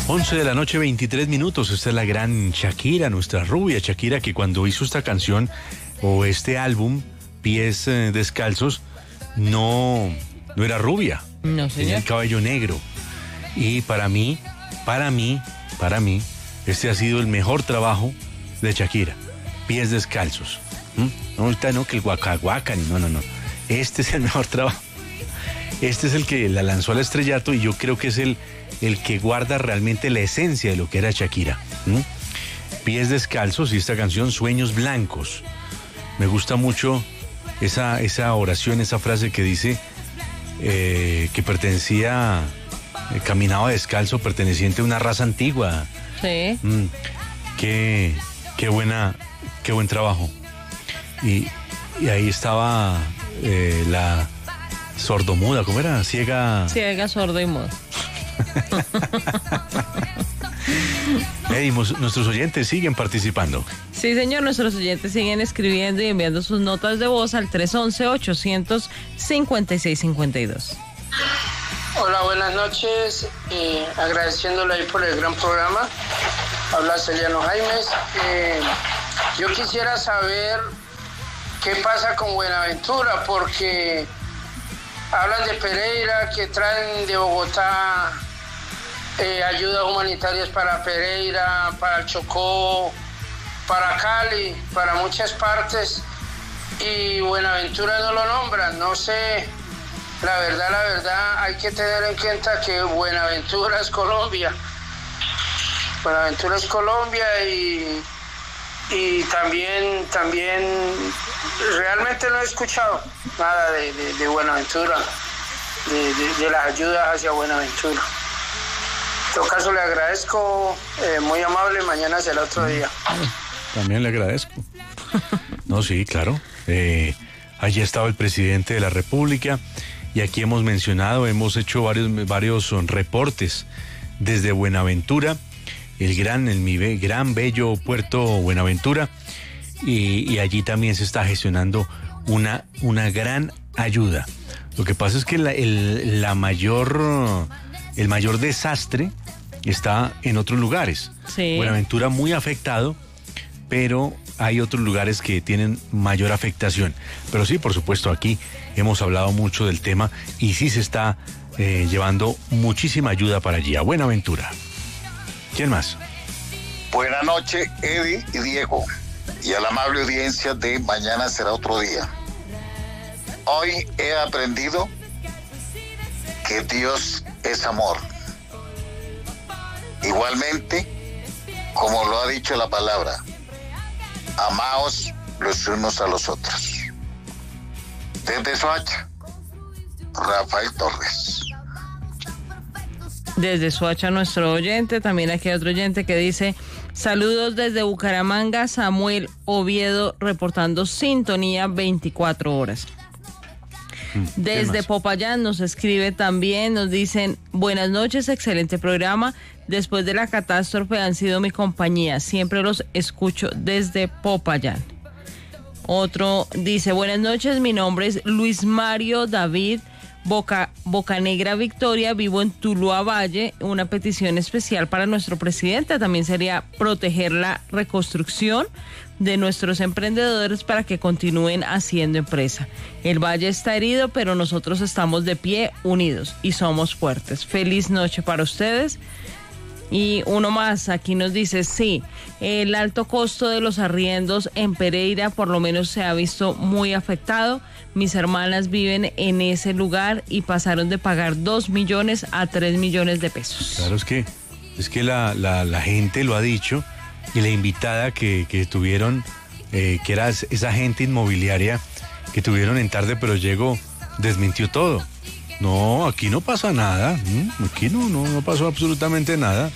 11 de la noche, 23 minutos. Esta es la gran Shakira, nuestra rubia Shakira, que cuando hizo esta canción o este álbum, Pies Descalzos, no era rubia. No, señor. Tenía el cabello negro. Y para mí, este ha sido el mejor trabajo de Shakira. Pies Descalzos. No, ahorita no, que el guacaguaca, no. Este es el mejor trabajo. Este es el que la lanzó al estrellato y yo creo que es el que guarda realmente la esencia de lo que era Shakira. Pies Descalzos y esta canción Sueños Blancos. Me gusta mucho esa oración, esa frase que dice que pertenecía, caminaba descalzo, perteneciente a una raza antigua. Sí. Qué buen trabajo. Y ahí estaba la sordomuda, ¿cómo era? Ciega, sordo y mudo. Nuestros oyentes siguen participando. Sí, señor, nuestros oyentes siguen escribiendo y enviando sus notas de voz al 311-800-5652. Hola, buenas noches. Agradeciéndole ahí por el gran programa. Habla Celiano Jaimes. Yo quisiera saber qué pasa con Buenaventura, porque hablan de Pereira, que traen de Bogotá ayudas humanitarias para Pereira, para el Chocó, para Cali, para muchas partes, y Buenaventura no lo nombran. No sé, la verdad, hay que tener en cuenta que Buenaventura es Colombia. Buenaventura es Colombia y también realmente no he escuchado nada de Buenaventura, de las ayudas hacia Buenaventura. En todo caso le agradezco, muy amable, mañana será otro día. También le agradezco. No, sí, claro. Allí estaba el presidente de la República y aquí hemos hecho varios reportes desde Buenaventura, el gran bello puerto Buenaventura, y allí también se está gestionando una gran ayuda. Lo que pasa es que el mayor desastre está en otros lugares. Sí. Buenaventura muy afectado, pero hay otros lugares que tienen mayor afectación. Pero sí, por supuesto, aquí hemos hablado mucho del tema y sí se está llevando muchísima ayuda para allí, a Buenaventura. ¿Quién más? Buenas noches, Eddie y Diego, y a la amable audiencia de Mañana Será Otro Día. Hoy he aprendido que Dios es amor. Igualmente, como lo ha dicho la palabra, amaos los unos a los otros. Desde Soacha, Rafael Torres. Desde Soacha, nuestro oyente. También aquí hay otro oyente que dice: saludos desde Bucaramanga, Samuel Oviedo, reportando sintonía 24 horas. Desde Popayán nos escribe también, nos dicen: buenas noches, excelente programa. Después de la catástrofe han sido mi compañía, siempre los escucho desde Popayán. Otro dice: buenas noches, mi nombre es Luis Mario David Bocanegra Victoria, vivo en Tuluá Valle. Una petición especial para nuestro presidente también sería proteger la reconstrucción de nuestros emprendedores para que continúen haciendo empresa. El valle está herido, pero nosotros estamos de pie, unidos y somos fuertes. Feliz noche para ustedes. Y uno más, aquí nos dice: sí, el alto costo de los arriendos en Pereira por lo menos se ha visto muy afectado. Mis hermanas viven en ese lugar y pasaron de pagar 2 millones a 3 millones de pesos. Claro, es que la gente lo ha dicho, y la invitada que tuvieron, que era esa agente inmobiliaria que tuvieron en Tarde Pero Llego, desmintió todo. No, aquí no pasa nada. Aquí no pasó absolutamente nada.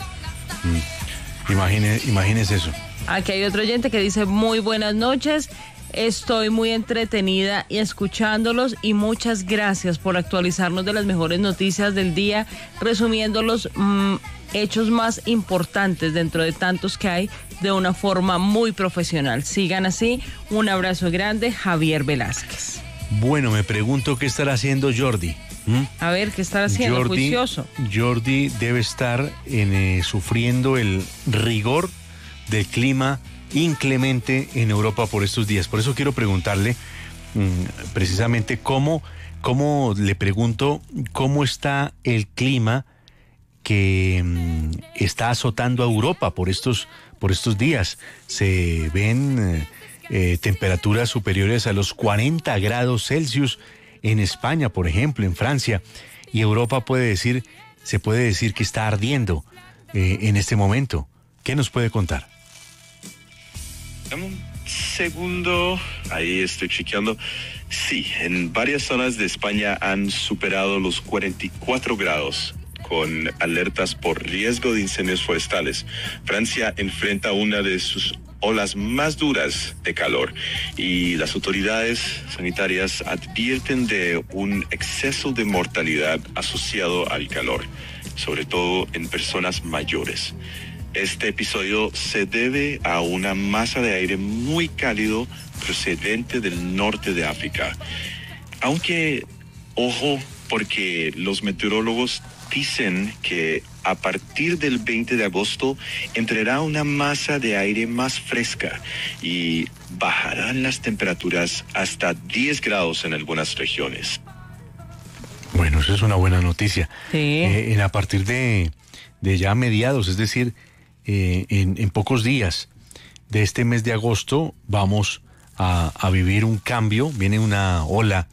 Imagínese eso. Aquí hay otro oyente que dice: muy buenas noches, estoy muy entretenida y escuchándolos, y muchas gracias por actualizarnos de las mejores noticias del día, resumiendo los hechos más importantes dentro de tantos que hay de una forma muy profesional. Sigan así. Un abrazo grande, Javier Velázquez. Bueno, me pregunto qué estará haciendo Jordi. A ver, ¿qué está haciendo? Juicioso. Jordi debe estar sufriendo el rigor del clima inclemente en Europa por estos días. Por eso quiero preguntarle precisamente cómo le pregunto cómo está el clima que está azotando a Europa por estos días. Se ven temperaturas superiores a los 40 grados Celsius en España, por ejemplo, en Francia, y Europa se puede decir que está ardiendo en este momento. ¿Qué nos puede contar? Un segundo, ahí estoy chequeando. Sí, en varias zonas de España han superado los 44 grados con alertas por riesgo de incendios forestales. Francia enfrenta una de sus olas más duras de calor y las autoridades sanitarias advierten de un exceso de mortalidad asociado al calor, sobre todo en personas mayores. Este episodio se debe a una masa de aire muy cálido procedente del norte de África. Aunque, ojo, porque los meteorólogos dicen que a partir del 20 de agosto entrará una masa de aire más fresca y bajarán las temperaturas hasta 10 grados en algunas regiones. Bueno, eso es una buena noticia. Sí. A partir de ya mediados, es decir, en pocos días de este mes de agosto vamos a vivir un cambio, viene una ola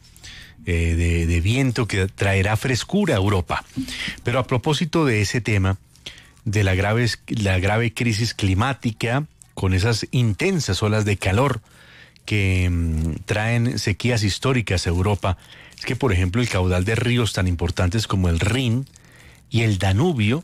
de viento que traerá frescura a Europa. Pero a propósito de ese tema, de la grave crisis climática, con esas intensas olas de calor que traen sequías históricas a Europa, es que, por ejemplo, el caudal de ríos tan importantes como el Rin y el Danubio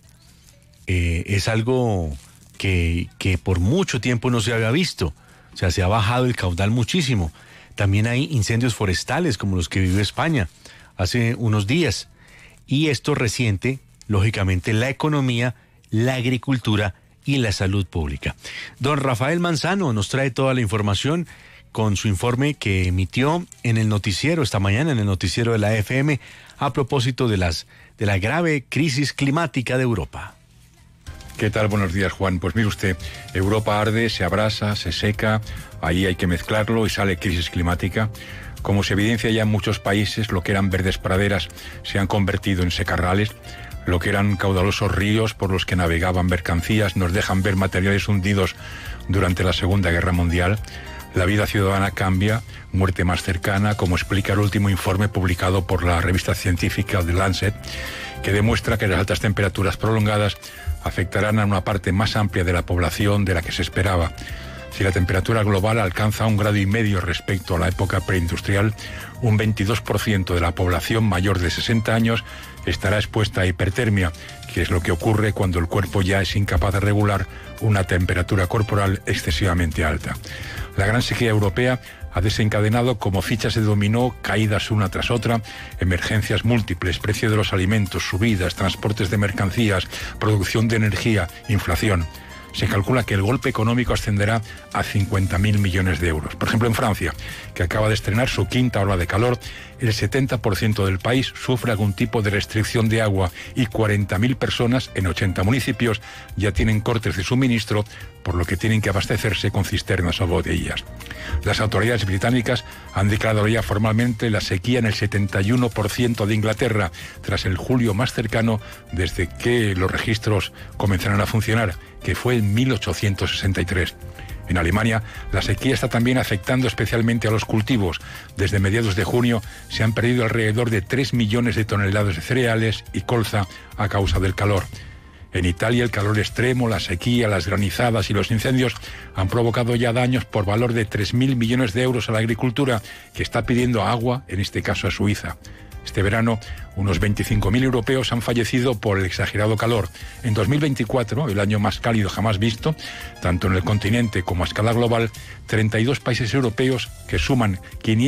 es algo que por mucho tiempo no se había visto. O sea, se ha bajado el caudal muchísimo. También hay incendios forestales como los que vivió España hace unos días. Y esto resiente, lógicamente, la economía, la agricultura y la salud pública. Don Rafael Manzano nos trae toda la información con su informe que emitió en el noticiero esta mañana, en el noticiero de la FM, a propósito de la grave crisis climática de Europa. ¿Qué tal? Buenos días, Juan. Pues mire usted, Europa arde, se abrasa, se seca, ahí hay que mezclarlo y sale crisis climática. Como se evidencia ya en muchos países, lo que eran verdes praderas se han convertido en secarrales, lo que eran caudalosos ríos por los que navegaban mercancías nos dejan ver materiales hundidos durante la Segunda Guerra Mundial. La vida ciudadana cambia, muerte más cercana, como explica el último informe publicado por la revista científica The Lancet, que demuestra que las altas temperaturas prolongadas afectarán a una parte más amplia de la población de la que se esperaba. Si la temperatura global alcanza 1,5 grados respecto a la época preindustrial, un 22% de la población mayor de 60 años estará expuesta a hipertermia, que es lo que ocurre cuando el cuerpo ya es incapaz de regular una temperatura corporal excesivamente alta. La gran sequía europea ha desencadenado como fichas de dominó caídas una tras otra, emergencias múltiples, precio de los alimentos, subidas, transportes de mercancías, producción de energía, inflación. Se calcula que el golpe económico ascenderá a 50.000 millones de euros. Por ejemplo, en Francia, que acaba de estrenar su quinta ola de calor, el 70% del país sufre algún tipo de restricción de agua y 40.000 personas en 80 municipios ya tienen cortes de suministro, por lo que tienen que abastecerse con cisternas o botellas. Las autoridades británicas han declarado ya formalmente la sequía en el 71% de Inglaterra, tras el julio más cercano desde que los registros comenzaron a funcionar, que fue en 1863. En Alemania, la sequía está también afectando especialmente a los cultivos. Desde mediados de junio se han perdido alrededor de 3 millones de toneladas de cereales y colza a causa del calor. En Italia, el calor extremo, la sequía, las granizadas y los incendios han provocado ya daños por valor de 3.000 millones de euros a la agricultura, que está pidiendo agua, en este caso a Suiza. Este verano, unos 25.000 europeos han fallecido por el exagerado calor. En 2024, el año más cálido jamás visto, tanto en el continente como a escala global, 32 países europeos, que suman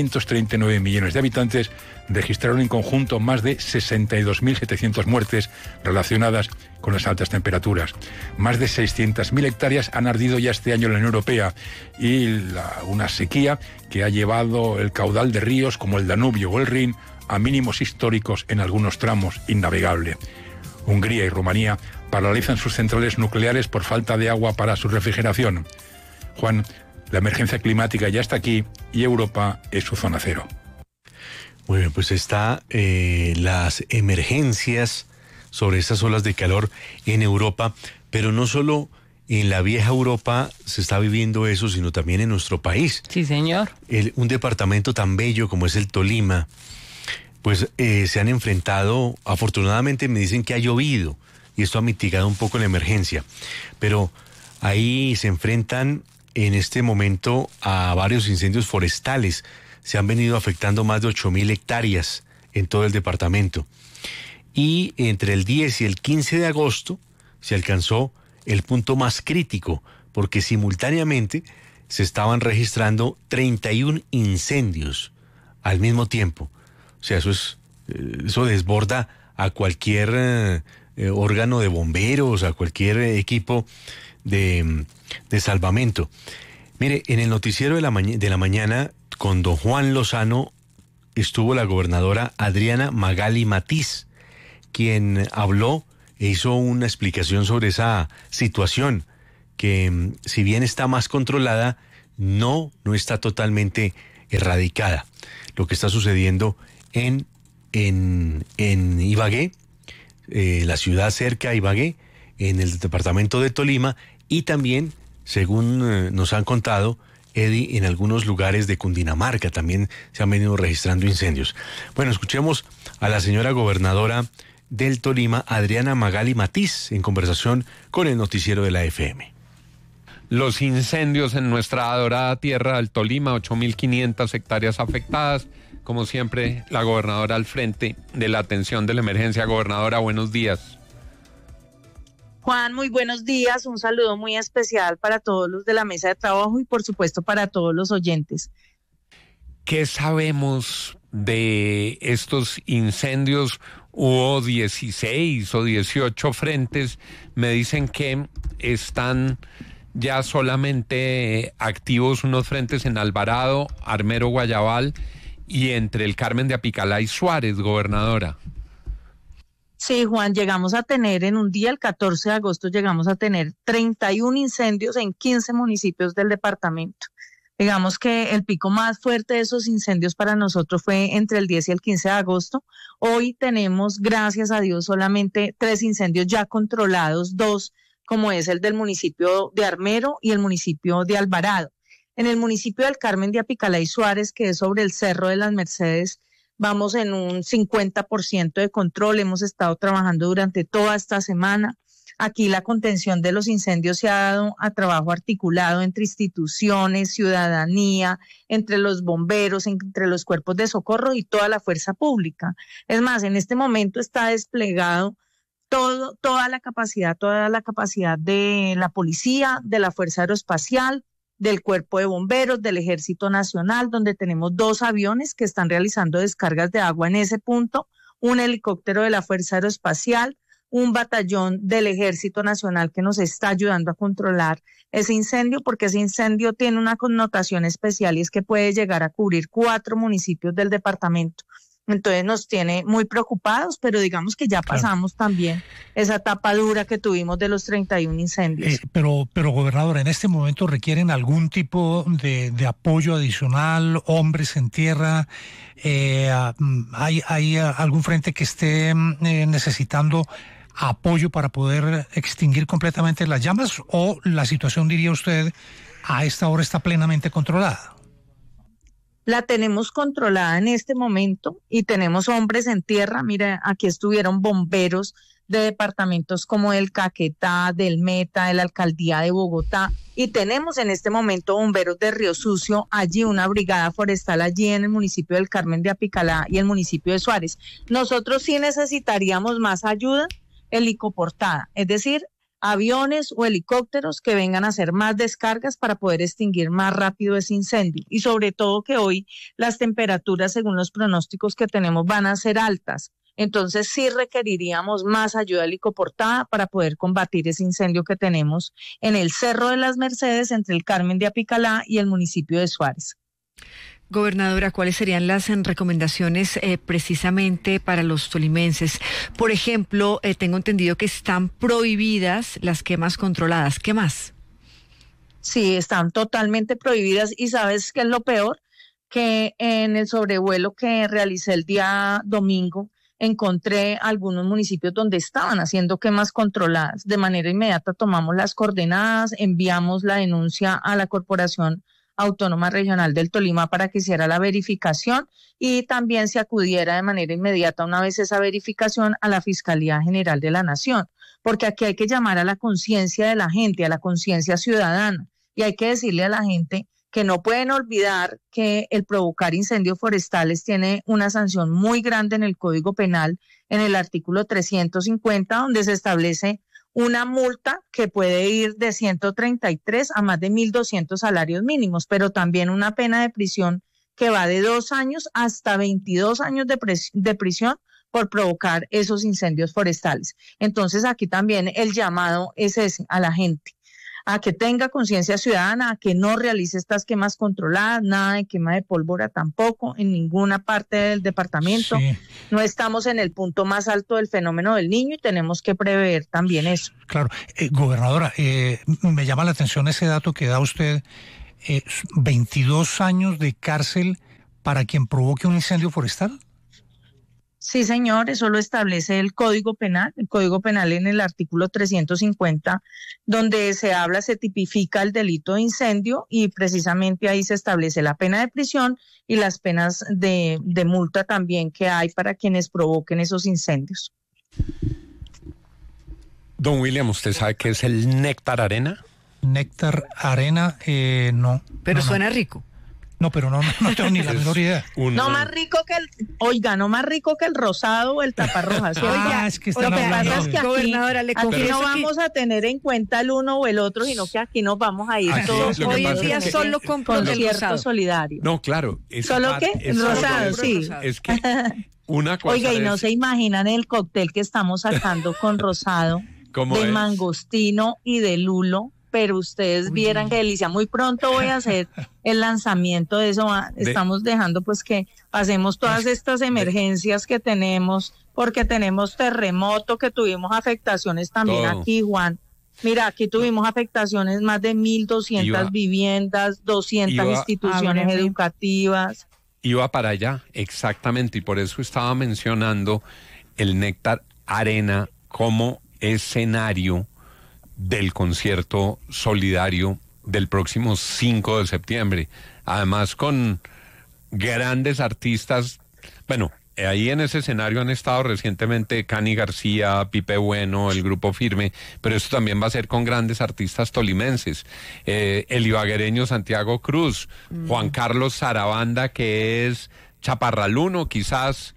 539 millones de habitantes, registraron en conjunto más de 62.700 muertes relacionadas con las altas temperaturas. Más de 600.000 hectáreas han ardido ya este año en la Unión Europea y una sequía que ha llevado el caudal de ríos como el Danubio o el Rin a mínimos históricos en algunos tramos, innavegable. Hungría y Rumanía paralizan sus centrales nucleares por falta de agua para su refrigeración. Juan, la emergencia climática ya está aquí y Europa es su zona cero. Muy bien, pues está las emergencias sobre estas olas de calor en Europa, pero no solo en la vieja Europa se está viviendo eso, sino también en nuestro país. Sí, señor. Un departamento tan bello como es el Tolima, pues se han enfrentado, afortunadamente me dicen que ha llovido y esto ha mitigado un poco la emergencia, pero ahí se enfrentan en este momento a varios incendios forestales. Se han venido afectando más de 8.000 hectáreas en todo el departamento. Y entre el 10 y el 15 de agosto se alcanzó el punto más crítico, porque simultáneamente se estaban registrando 31 incendios al mismo tiempo. O sea, eso desborda a cualquier órgano de bomberos, a cualquier equipo de salvamento. Mire, en el noticiero de la mañana, con don Juan Lozano, estuvo la gobernadora Adriana Magali Matiz, quien habló e hizo una explicación sobre esa situación, que si bien está más controlada, no está totalmente erradicada. Lo que está sucediendo en Ibagué, la ciudad cerca a Ibagué, en el departamento de Tolima, y también, según nos han contado, Eddie, en algunos lugares de Cundinamarca también se han venido registrando incendios. Bueno, escuchemos a la señora gobernadora del Tolima, Adriana Magali Matiz, en conversación con el noticiero de la FM. Los incendios en nuestra adorada tierra del Tolima, 8.500 hectáreas afectadas. Como siempre, la gobernadora al frente de la atención de la emergencia. Gobernadora, buenos días. Juan, muy buenos días. Un saludo muy especial para todos los de la mesa de trabajo y por supuesto para todos los oyentes. ¿Qué sabemos de estos incendios? Hubo 16 o 18 frentes. Me dicen que están ya solamente activos unos frentes en Alvarado, Armero, Guayabal y entre el Carmen de Apicalá y Suárez, gobernadora. Sí, Juan, llegamos a tener en un día, el 14 de agosto, llegamos a tener 31 incendios en 15 municipios del departamento. Digamos que el pico más fuerte de esos incendios para nosotros fue entre el 10 y el 15 de agosto. Hoy tenemos, gracias a Dios, solamente 3 incendios ya controlados, 2, como es el del municipio de Armero y el municipio de Alvarado. En el municipio del Carmen de Apicalá y Suárez, que es sobre el Cerro de las Mercedes, vamos en un 50% de control. Hemos estado trabajando durante toda esta semana. Aquí la contención de los incendios se ha dado a trabajo articulado entre instituciones, ciudadanía, entre los bomberos, entre los cuerpos de socorro y toda la fuerza pública. Es más, en este momento está desplegado toda la capacidad de la policía, de la Fuerza Aeroespacial, del Cuerpo de Bomberos, del Ejército Nacional, donde tenemos 2 aviones que están realizando descargas de agua en ese punto, un helicóptero de la Fuerza Aeroespacial, un batallón del Ejército Nacional que nos está ayudando a controlar ese incendio, porque ese incendio tiene una connotación especial y es que puede llegar a cubrir 4 municipios del departamento. Entonces nos tiene muy preocupados, pero digamos que ya pasamos también esa etapa dura que tuvimos de los 31 incendios. Pero gobernador, en este momento requieren algún tipo de apoyo adicional, hombres en tierra, ¿hay algún frente que esté necesitando apoyo para poder extinguir completamente las llamas, o la situación, diría usted, a esta hora está plenamente controlada? La tenemos controlada en este momento y tenemos hombres en tierra. Mira, aquí estuvieron bomberos de departamentos como el Caquetá, del Meta, de la Alcaldía de Bogotá, y tenemos en este momento bomberos de Río Sucio, allí una brigada forestal allí en el municipio del Carmen de Apicalá y el municipio de Suárez. Nosotros sí necesitaríamos más ayuda helicoportada, es decir, aviones o helicópteros que vengan a hacer más descargas para poder extinguir más rápido ese incendio, y sobre todo que hoy las temperaturas, según los pronósticos que tenemos, van a ser altas. Entonces sí requeriríamos más ayuda helicoportada para poder combatir ese incendio que tenemos en el Cerro de las Mercedes entre el Carmen de Apicalá y el municipio de Suárez. Gobernadora, ¿cuáles serían las recomendaciones precisamente para los tolimenses? Por ejemplo, tengo entendido que están prohibidas las quemas controladas. ¿Qué más? Sí, están totalmente prohibidas y ¿sabes qué es lo peor? Que en el sobrevuelo que realicé el día domingo encontré algunos municipios donde estaban haciendo quemas controladas. De manera inmediata tomamos las coordenadas, enviamos la denuncia a la Corporación Autónoma Regional del Tolima para que hiciera la verificación y también se acudiera de manera inmediata, una vez esa verificación, a la Fiscalía General de la Nación, porque aquí hay que llamar a la conciencia de la gente, a la conciencia ciudadana, y hay que decirle a la gente que no pueden olvidar que el provocar incendios forestales tiene una sanción muy grande en el Código Penal, en el artículo 350, donde se establece una multa que puede ir de 133 a más de 1.200 salarios mínimos, pero también una pena de prisión que va de 2 años hasta 22 años de prisión por provocar esos incendios forestales. Entonces aquí también el llamado es ese, a la gente, a que tenga conciencia ciudadana, a que no realice estas quemas controladas, nada de quema de pólvora tampoco, en ninguna parte del departamento. Sí. No estamos en el punto más alto del fenómeno del Niño y tenemos que prever también eso. Claro. Gobernadora, me llama la atención ese dato que da usted, 22 años de cárcel para quien provoque un incendio forestal. Sí, señor, eso lo establece el Código Penal en el artículo 350, donde se tipifica el delito de incendio y precisamente ahí se establece la pena de prisión y las penas de multa también que hay para quienes provoquen esos incendios. Don William, ¿usted sabe qué es el Néctar Arena? Néctar Arena, no. Pero no, suena rico. No, pero no tengo ni la menor idea. No más rico que el rosado o el taparrojas. Es que están hablando. Es que Gobernadora, le aquí no vamos a tener en cuenta el uno o el otro, sino que aquí nos vamos a ir todos. Hoy en día solo compro el concierto solidario. No, claro. ¿Solo que el rosado? Sí. Es que una cosa. Oiga, y no se imaginan el cóctel que estamos sacando con rosado de mangostino y de lulo. Pero ustedes vieran qué delicia. Muy pronto voy a hacer el lanzamiento de eso. Estamos dejando pues que pasemos todas estas emergencias que tenemos, porque tenemos terremoto, que tuvimos afectaciones también aquí, Juan. Mira, aquí tuvimos afectaciones, más de 1.200 viviendas, 200 instituciones educativas. Iba para allá, exactamente, y por eso estaba mencionando el Néctar Arena como escenario del concierto solidario del próximo 5 de septiembre. Además con grandes artistas. Bueno, ahí en ese escenario han estado recientemente Cani García, Pipe Bueno, el Grupo Firme, pero esto también va a ser con grandes artistas tolimenses. El ibaguereño Santiago Cruz, Juan Carlos Sarabanda, que es chaparraluno quizás.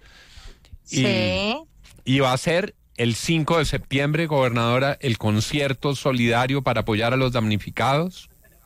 Sí. Y va a ser el 5 de septiembre, gobernadora, el concierto solidario para apoyar a los damnificados.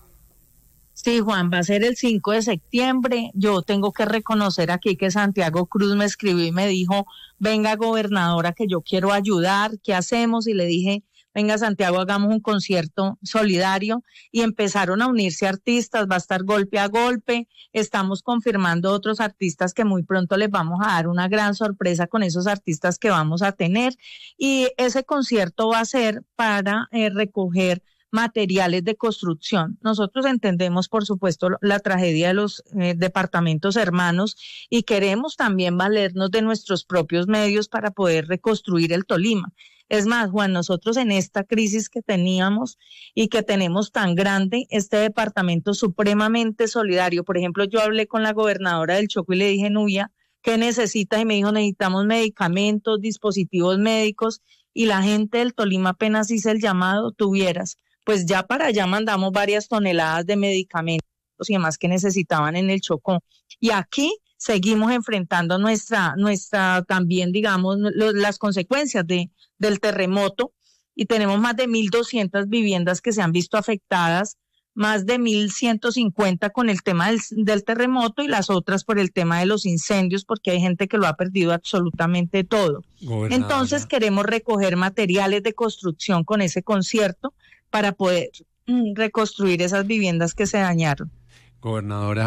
Sí, Juan, va a ser el 5 de septiembre. Yo tengo que reconocer aquí que Santiago Cruz me escribió y me dijo, venga, gobernadora, que yo quiero ayudar, ¿qué hacemos? Y le dije, venga, Santiago, hagamos un concierto solidario, y empezaron a unirse artistas, va a estar golpe a golpe. Estamos confirmando otros artistas que muy pronto les vamos a dar una gran sorpresa con esos artistas que vamos a tener, y ese concierto va a ser para recoger materiales de construcción. Nosotros entendemos, por supuesto, la tragedia de los departamentos hermanos y queremos también valernos de nuestros propios medios para poder reconstruir el Tolima. Es más, Juan, nosotros en esta crisis que teníamos y que tenemos tan grande, este departamento supremamente solidario. Por ejemplo, yo hablé con la gobernadora del Chocó y le dije, Nubia, ¿qué necesitas? Y me dijo, necesitamos medicamentos, dispositivos médicos, y la gente del Tolima apenas hice el llamado, tuvieras. Pues ya para allá mandamos varias toneladas de medicamentos y demás que necesitaban en el Chocó. Y aquí seguimos enfrentando nuestra también, digamos, las consecuencias del terremoto, y tenemos más de 1.200 viviendas que se han visto afectadas, más de 1.150 con el tema del terremoto y las otras por el tema de los incendios, porque hay gente que lo ha perdido absolutamente todo. Entonces queremos recoger materiales de construcción con ese concierto para poder reconstruir esas viviendas que se dañaron. Gobernadora,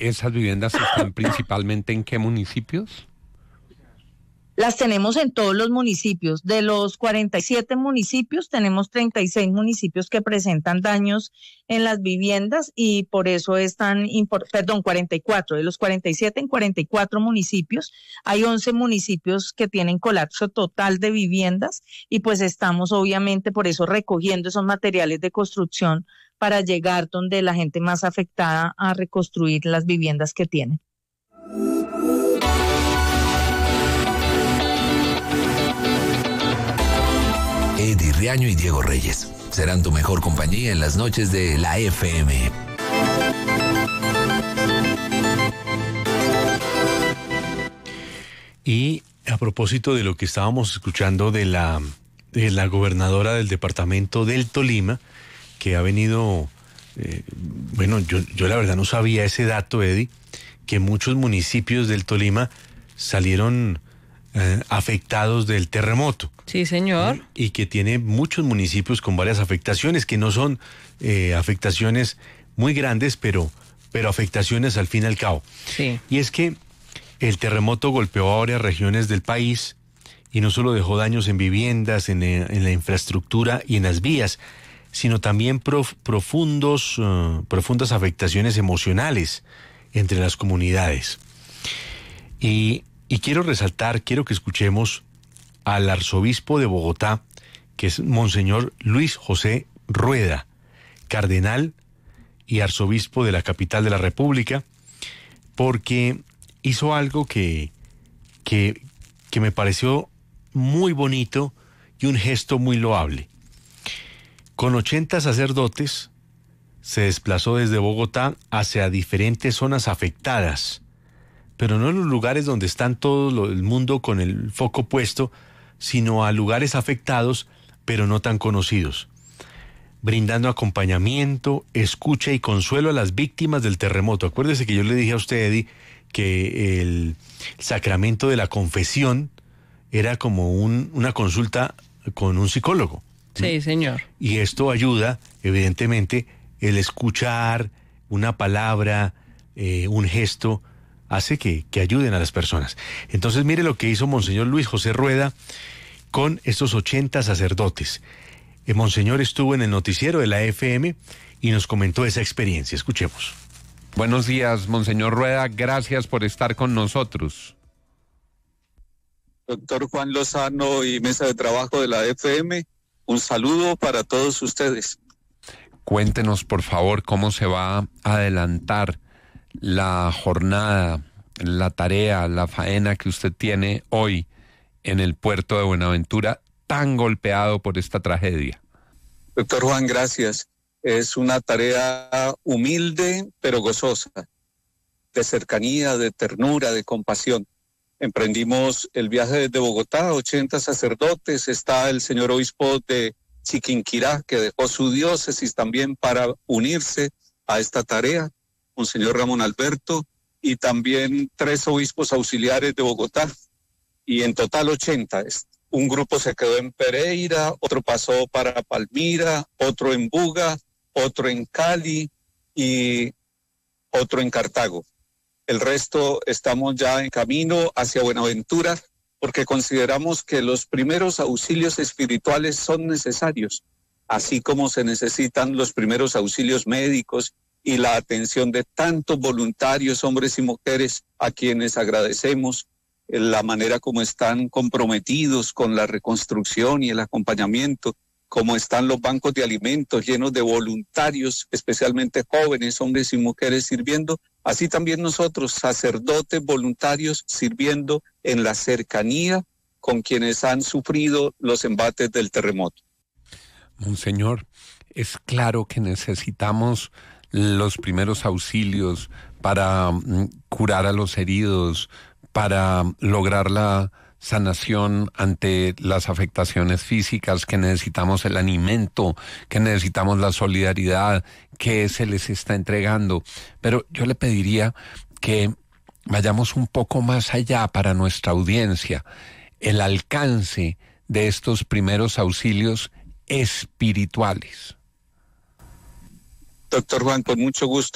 ¿esas viviendas están principalmente en qué municipios? Las tenemos en todos los municipios. De los 47 municipios, tenemos 36 municipios que presentan daños en las viviendas y por eso es tan importante, 44. De los 47 en 44 municipios, hay 11 municipios que tienen colapso total de viviendas y pues estamos obviamente por eso recogiendo esos materiales de construcción para llegar donde la gente más afectada a reconstruir las viviendas que tienen. Eddie Riaño y Diego Reyes serán tu mejor compañía en las noches de la FM. Y a propósito de lo que estábamos escuchando de la gobernadora del departamento del Tolima, que ha venido, yo la verdad no sabía ese dato, Eddie, que muchos municipios del Tolima salieron afectados del terremoto. Sí, señor. Y que tiene muchos municipios con varias afectaciones, que no son afectaciones muy grandes, pero afectaciones al fin y al cabo. Sí. Y es que el terremoto golpeó a varias regiones del país y no solo dejó daños en viviendas, en la infraestructura y en las vías, sino también profundas afectaciones emocionales entre las comunidades. Y quiero que escuchemos al arzobispo de Bogotá, que es Monseñor Luis José Rueda, cardenal y arzobispo de la capital de la República, porque hizo algo que me pareció muy bonito y un gesto muy loable. Con 80 sacerdotes se desplazó desde Bogotá hacia diferentes zonas afectadas, pero no en los lugares donde están todo el mundo con el foco puesto, sino a lugares afectados, pero no tan conocidos, brindando acompañamiento, escucha y consuelo a las víctimas del terremoto. Acuérdese que yo le dije a usted, Eddie, que el sacramento de la confesión era como una consulta con un psicólogo. Sí, señor. Y esto ayuda, evidentemente, el escuchar una palabra, un gesto, hace que ayuden a las personas. Entonces, mire lo que hizo Monseñor Luis José Rueda con estos 80 sacerdotes. Monseñor estuvo en el noticiero de la FM y nos comentó esa experiencia. Escuchemos. Buenos días, Monseñor Rueda. Gracias por estar con nosotros. Doctor Juan Lozano y mesa de trabajo de la FM, un saludo para todos ustedes. Cuéntenos, por favor, cómo se va a adelantar la jornada, la tarea, la faena que usted tiene hoy en el puerto de Buenaventura, tan golpeado por esta tragedia. Doctor Juan, gracias. Es una tarea humilde, pero gozosa, de cercanía, de ternura, de compasión. Emprendimos el viaje desde Bogotá, 80 sacerdotes, está el señor obispo de Chiquinquirá, que dejó su diócesis también para unirse a esta tarea, Monseñor Ramón Alberto, y también 3 obispos auxiliares de Bogotá, y en total 80. Un grupo se quedó en Pereira, otro pasó para Palmira, otro en Buga, otro en Cali y otro en Cartago. El resto estamos ya en camino hacia Buenaventura porque consideramos que los primeros auxilios espirituales son necesarios, así como se necesitan los primeros auxilios médicos y la atención de tantos voluntarios, hombres y mujeres, a quienes agradecemos la manera como están comprometidos con la reconstrucción y el acompañamiento, como están los bancos de alimentos llenos de voluntarios, especialmente jóvenes, hombres y mujeres sirviendo, así también nosotros, sacerdotes voluntarios, sirviendo en la cercanía con quienes han sufrido los embates del terremoto. Monseñor, es claro que necesitamos los primeros auxilios para curar a los heridos, para lograr la sanación ante las afectaciones físicas, que necesitamos el alimento, que necesitamos la solidaridad que se les está entregando. Pero yo le pediría que vayamos un poco más allá para nuestra audiencia, el alcance de estos primeros auxilios espirituales. Doctor Juan, con mucho gusto.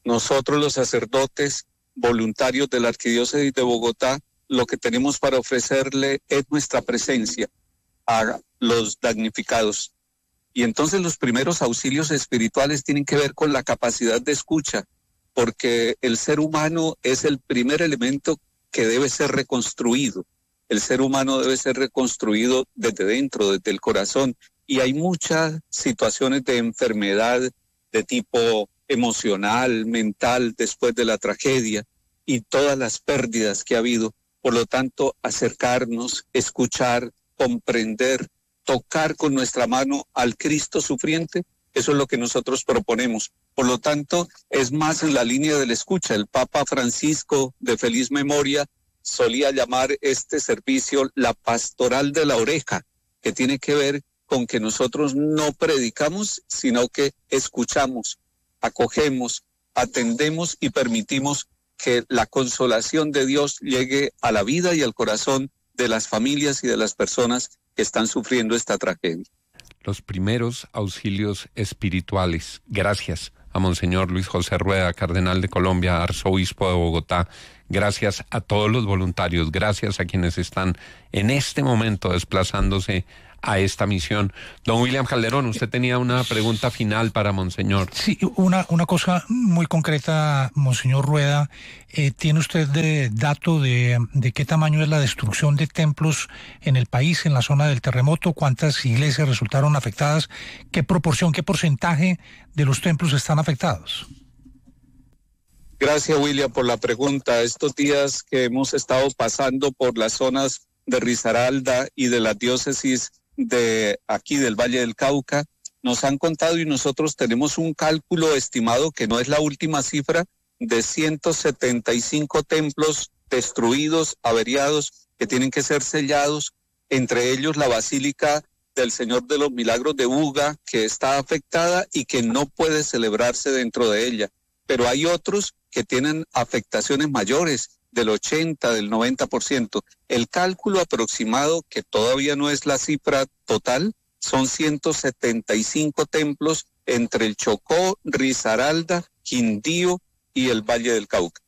Nosotros los sacerdotes voluntarios de la Arquidiócesis de Bogotá, lo que tenemos para ofrecerle es nuestra presencia a los damnificados. Y entonces los primeros auxilios espirituales tienen que ver con la capacidad de escucha, porque el ser humano es el primer elemento que debe ser reconstruido. El ser humano debe ser reconstruido desde dentro, desde el corazón. Y hay muchas situaciones de enfermedad de tipo emocional, mental, después de la tragedia y todas las pérdidas que ha habido. Por lo tanto, acercarnos, escuchar, comprender, tocar con nuestra mano al Cristo sufriente, eso es lo que nosotros proponemos. Por lo tanto, es más en la línea de la escucha. El Papa Francisco, de feliz memoria, solía llamar este servicio la pastoral de la oreja, que tiene que ver con que nosotros no predicamos, sino que escuchamos, acogemos, atendemos y permitimos que la consolación de Dios llegue a la vida y al corazón de las familias y de las personas que están sufriendo esta tragedia. Los primeros auxilios espirituales. Gracias a Monseñor Luis José Rueda, Cardenal de Colombia, Arzobispo de Bogotá. Gracias a todos los voluntarios, gracias a quienes están en este momento desplazándose a esta misión. Don William Calderón, usted tenía una pregunta final para Monseñor. Sí, una cosa muy concreta, Monseñor Rueda. ¿Tiene usted dato de qué tamaño es la destrucción de templos en el país, en la zona del terremoto? ¿Cuántas iglesias resultaron afectadas? ¿Qué proporción, qué porcentaje de los templos están afectados? Gracias, William, por la pregunta. Estos días que hemos estado pasando por las zonas de Risaralda y de la diócesis de aquí del Valle del Cauca, nos han contado y nosotros tenemos un cálculo estimado, que no es la última cifra, de 175 templos destruidos, averiados, que tienen que ser sellados, entre ellos la Basílica del Señor de los Milagros de Buga, que está afectada y que no puede celebrarse dentro de ella. Pero hay otros que tienen afectaciones mayores, del 80, del 90%. El cálculo aproximado, que todavía no es la cifra total, son 175 templos entre el Chocó, Risaralda, Quindío y el Valle del Cauca.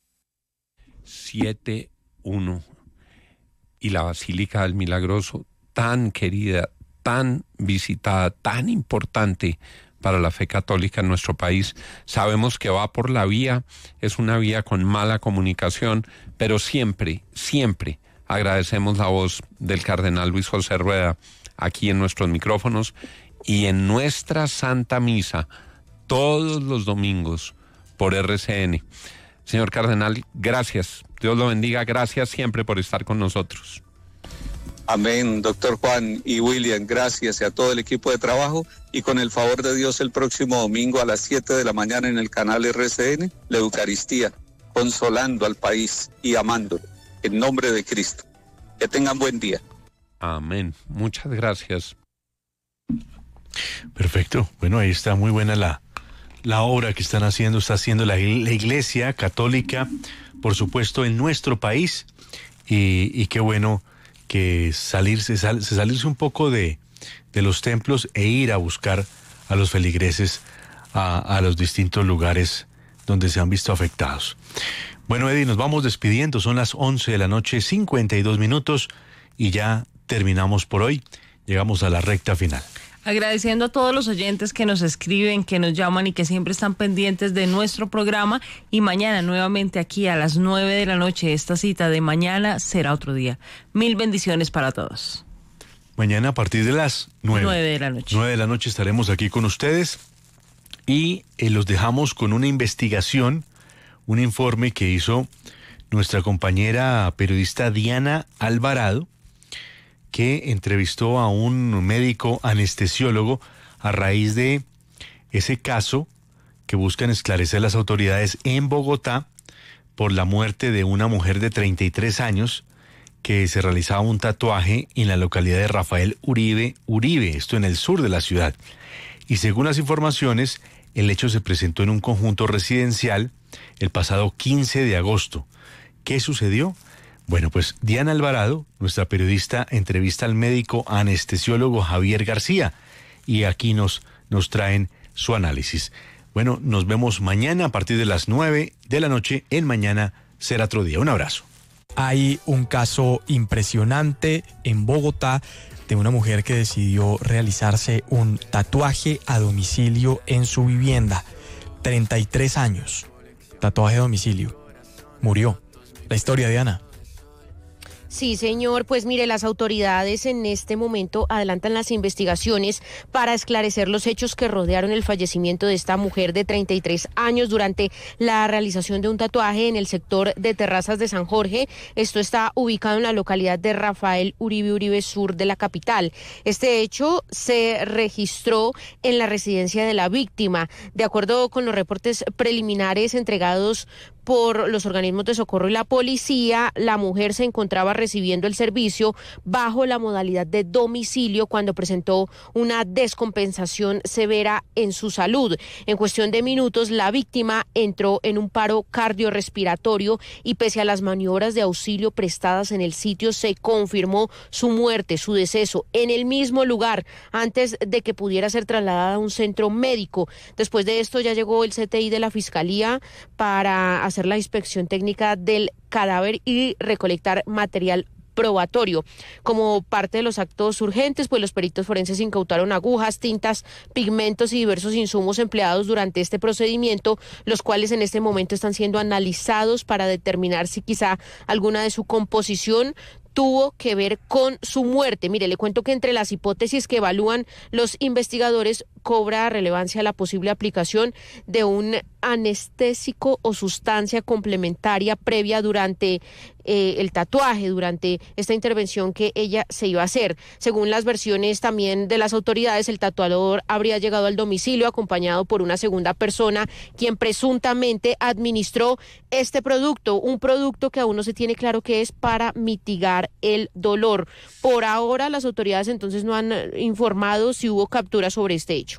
7-1. Y la Basílica del Milagroso, tan querida, tan visitada, tan importante para la fe católica en nuestro país. Sabemos que va por la vía, es una vía con mala comunicación, pero siempre, siempre agradecemos la voz del Cardenal Luis José Rueda aquí en nuestros micrófonos y en nuestra Santa Misa todos los domingos por RCN. Señor Cardenal, gracias. Dios lo bendiga. Gracias siempre por estar con nosotros. Amén, doctor Juan y William, gracias y a todo el equipo de trabajo, y con el favor de Dios el próximo domingo a las 7 de la mañana en el canal RCN, la Eucaristía, consolando al país y amándolo, en nombre de Cristo. Que tengan buen día. Amén. Muchas gracias. Perfecto. Bueno, ahí está muy buena la obra que está haciendo la Iglesia Católica, por supuesto, en nuestro país, y qué bueno que salirse un poco de los templos e ir a buscar a los feligreses a los distintos lugares donde se han visto afectados. Bueno, Eddie, nos vamos despidiendo, son las 11 de la noche, 52 minutos, y ya terminamos por hoy, llegamos a la recta final. Agradeciendo a todos los oyentes que nos escriben, que nos llaman y que siempre están pendientes de nuestro programa. Y mañana nuevamente aquí a las 9 de la noche, esta cita de mañana será otro día. Mil bendiciones para todos. Mañana a partir de las 9 de la noche. 9 de la noche estaremos aquí con ustedes y los dejamos con una investigación, un informe que hizo nuestra compañera periodista Diana Alvarado, que entrevistó a un médico anestesiólogo a raíz de ese caso que buscan esclarecer las autoridades en Bogotá por la muerte de una mujer de 33 años que se realizaba un tatuaje en la localidad de Rafael Uribe, esto en el sur de la ciudad. Y según las informaciones, el hecho se presentó en un conjunto residencial el pasado 15 de agosto. ¿Qué sucedió? Bueno, pues Diana Alvarado, nuestra periodista, entrevista al médico anestesiólogo Javier García y aquí nos traen su análisis. Bueno, nos vemos mañana a partir de las 9 de la noche en Mañana Será Otro Día. Un abrazo. Hay un caso impresionante en Bogotá de una mujer que decidió realizarse un tatuaje a domicilio en su vivienda. 33 años. Tatuaje a domicilio. Murió. La historia de Ana. Sí, señor. Pues mire, las autoridades en este momento adelantan las investigaciones para esclarecer los hechos que rodearon el fallecimiento de esta mujer de 33 años durante la realización de un tatuaje en el sector de Terrazas de San Jorge. Esto está ubicado en la localidad de Rafael Uribe Sur de la capital. Este hecho se registró en la residencia de la víctima. De acuerdo con los reportes preliminares entregados por los organismos de socorro y la policía, la mujer se encontraba recibiendo el servicio bajo la modalidad de domicilio cuando presentó una descompensación severa en su salud. En cuestión de minutos, la víctima entró en un paro cardiorrespiratorio y pese a las maniobras de auxilio prestadas en el sitio, se confirmó su muerte, su deceso, en el mismo lugar, antes de que pudiera ser trasladada a un centro médico. Después de esto ya llegó el CTI de la Fiscalía para hacer la inspección técnica del cadáver y recolectar material probatorio. Como parte de los actos urgentes, pues los peritos forenses incautaron agujas, tintas, pigmentos y diversos insumos empleados durante este procedimiento, los cuales en este momento están siendo analizados para determinar si quizá alguna de su composición tuvo que ver con su muerte. Mire, le cuento que entre las hipótesis que evalúan los investigadores cobra relevancia la posible aplicación de un anestésico o sustancia complementaria previa durante el tatuaje, durante esta intervención que ella se iba a hacer. Según las versiones también de las autoridades, el tatuador habría llegado al domicilio acompañado por una segunda persona, quien presuntamente administró este producto, un producto que aún no se tiene claro qué es, para mitigar el dolor. Por ahora, las autoridades entonces no han informado si hubo captura sobre este hecho.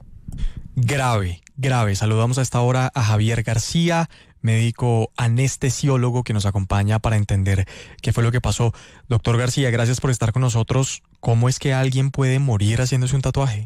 Grave, grave. Saludamos a esta hora a Javier García, médico anestesiólogo que nos acompaña para entender qué fue lo que pasó. Doctor García, gracias por estar con nosotros. ¿Cómo es que alguien puede morir haciéndose un tatuaje?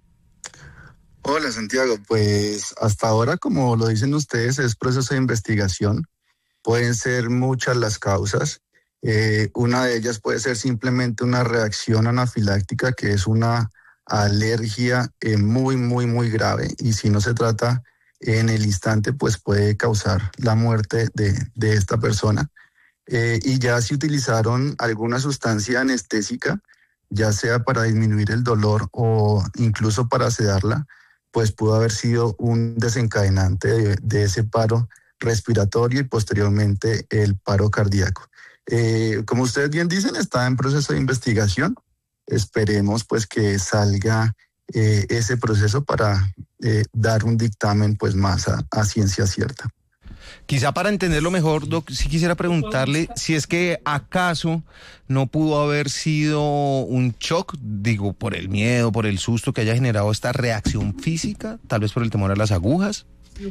Hola Santiago, pues hasta ahora, como lo dicen ustedes, es proceso de investigación. Pueden ser muchas las causas. Una de ellas puede ser simplemente una reacción anafiláctica, que es una alergia muy grave, y si no se trata en el instante, pues puede causar la muerte de esta persona. Y ya se utilizaron alguna sustancia anestésica, ya sea para disminuir el dolor o incluso para sedarla, pues pudo haber sido un desencadenante de ese paro respiratorio y posteriormente el paro cardíaco. Como ustedes bien dicen, está en proceso de investigación. Esperemos pues que salga ese proceso para dar un dictamen pues más a ciencia cierta. Quizá para entenderlo mejor, Doc, sí quisiera preguntarle si es que acaso no pudo haber sido un shock, digo, por el miedo, por el susto que haya generado esta reacción física, tal vez por el temor a las agujas.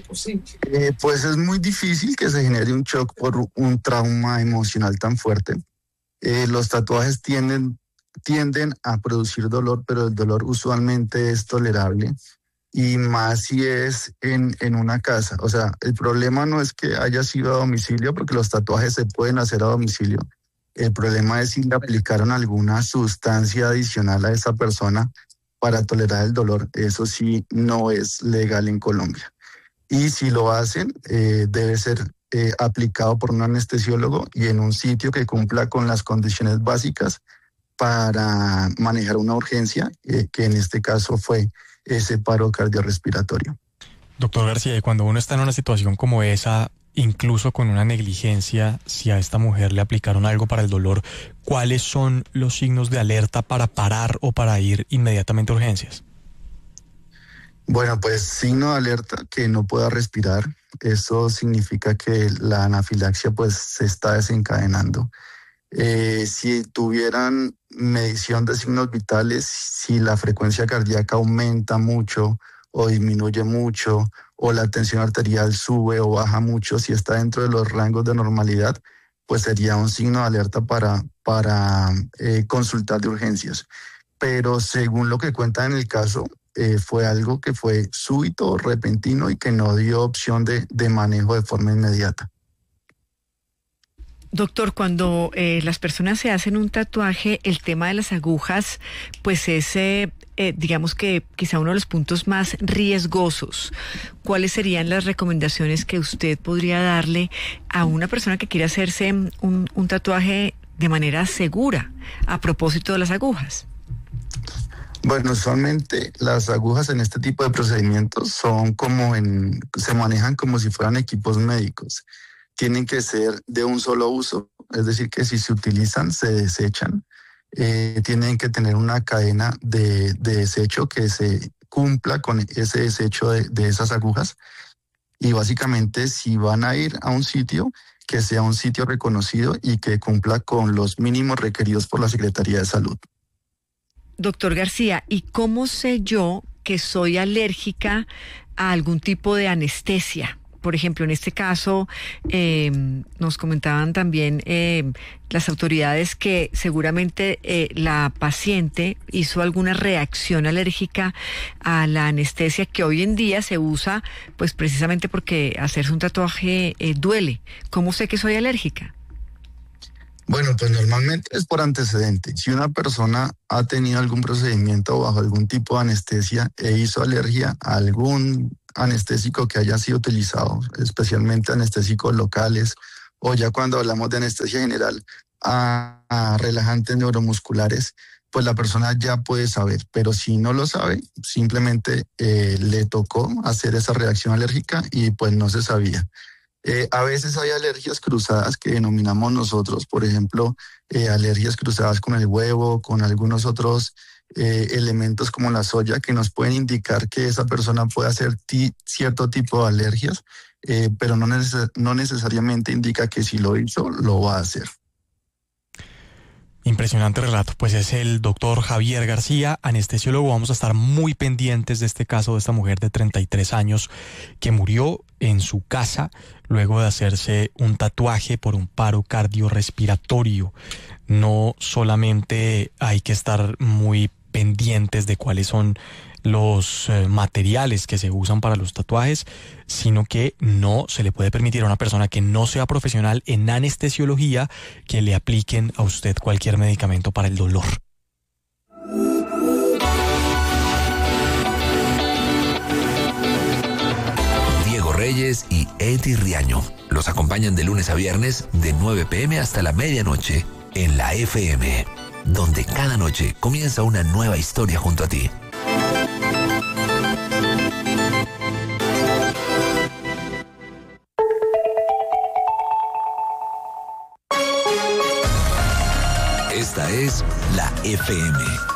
Pues es muy difícil que se genere un shock por un trauma emocional tan fuerte. Los tatuajes tienden a producir dolor, pero el dolor usualmente es tolerable, y más si es en una casa. O sea, el problema no es que haya sido a domicilio, porque los tatuajes se pueden hacer a domicilio. El problema es si le aplicaron alguna sustancia adicional a esa persona para tolerar el dolor. Eso sí no es legal en Colombia. Y si lo hacen, debe ser aplicado por un anestesiólogo y en un sitio que cumpla con las condiciones básicas para manejar una urgencia, que en este caso fue ese paro cardiorrespiratorio. Doctor García, y cuando uno está en una situación como esa, incluso con una negligencia, si a esta mujer le aplicaron algo para el dolor, ¿cuáles son los signos de alerta para parar o para ir inmediatamente a urgencias? Bueno, pues signo de alerta, que no pueda respirar. Eso significa que la anafilaxia pues se está desencadenando. Si tuvieran medición de signos vitales, si la frecuencia cardíaca aumenta mucho o disminuye mucho, o la tensión arterial sube o baja mucho, si está dentro de los rangos de normalidad, pues sería un signo de alerta para consultar de urgencias. Pero según lo que cuentan en el caso, fue algo que fue súbito, repentino y que no dio opción de manejo de forma inmediata. Doctor, cuando las personas se hacen un tatuaje, el tema de las agujas, pues es, digamos que quizá uno de los puntos más riesgosos. ¿Cuáles serían las recomendaciones que usted podría darle a una persona que quiere hacerse un tatuaje de manera segura a propósito de las agujas? Bueno, usualmente las agujas en este tipo de procedimientos son se manejan como si fueran equipos médicos. Tienen que ser de un solo uso, es decir, que si se utilizan, se desechan. Tienen que tener una cadena de desecho que se cumpla con ese desecho de esas agujas. Y básicamente, si van a ir a un sitio, que sea un sitio reconocido y que cumpla con los mínimos requeridos por la Secretaría de Salud. Doctor García, ¿y cómo sé yo que soy alérgica a algún tipo de anestesia? Por ejemplo, en este caso, nos comentaban también las autoridades que seguramente la paciente hizo alguna reacción alérgica a la anestesia que hoy en día se usa, pues precisamente porque hacerse un tatuaje duele. ¿Cómo sé que soy alérgica? Bueno, pues normalmente es por antecedente. Si una persona ha tenido algún procedimiento bajo algún tipo de anestesia e hizo alergia a algún anestésico que haya sido utilizado, especialmente anestésicos locales, o ya cuando hablamos de anestesia general, a relajantes neuromusculares, pues la persona ya puede saber. Pero si no lo sabe, simplemente le tocó hacer esa reacción alérgica y pues no se sabía. A veces hay alergias cruzadas que denominamos nosotros, por ejemplo, alergias cruzadas con el huevo, con algunos otros elementos como la soya, que nos pueden indicar que esa persona puede hacer cierto tipo de alergias, pero no necesariamente indica que si lo hizo, lo va a hacer. Impresionante relato, pues es el doctor Javier García, anestesiólogo. Vamos a estar muy pendientes de este caso de esta mujer de 33 años que murió en su casa luego de hacerse un tatuaje por un paro cardiorrespiratorio. No solamente hay que estar muy pendientes de cuáles son los materiales que se usan para los tatuajes, sino que no se le puede permitir a una persona que no sea profesional en anestesiología que le apliquen a usted cualquier medicamento para el dolor. Diego Reyes y Eddie Riaño los acompañan de lunes a viernes de 9 p.m. hasta la medianoche en la FM, donde cada noche comienza una nueva historia junto a ti. Esta es la FM.